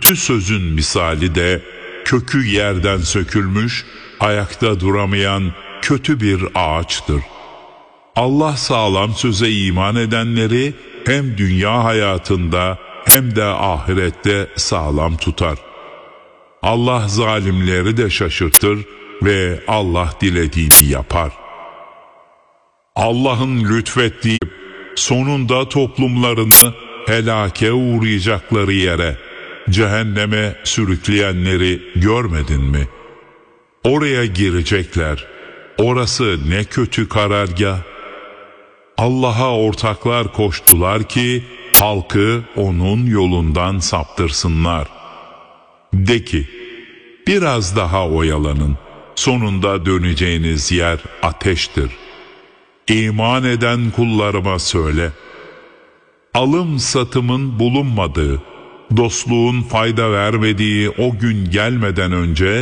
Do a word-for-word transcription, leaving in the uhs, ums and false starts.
kötü sözün misali de kökü yerden sökülmüş, ayakta duramayan kötü bir ağaçtır. Allah sağlam söze iman edenleri hem dünya hayatında hem de ahirette sağlam tutar. Allah zalimleri de şaşırtır ve Allah dilediğini yapar. Allah'ın lütfettiği sonunda toplumlarını helake uğrayacakları yere, cehenneme sürükleyenleri görmedin mi? Oraya girecekler. Orası ne kötü karargah. Allah'a ortaklar koştular ki halkı onun yolundan saptırsınlar. De ki, biraz daha oyalanın. Sonunda döneceğiniz yer ateştir. İman eden kullarıma söyle. Alım satımın bulunmadığı, dostluğun fayda vermediği o gün gelmeden önce